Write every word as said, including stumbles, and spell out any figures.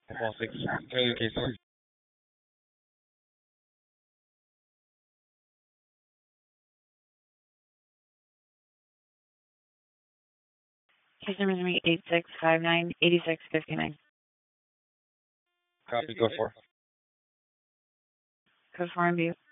One six. Okay, sorry. Case number is eight six five nine eight six five nine. Copy, go for. Code four and view.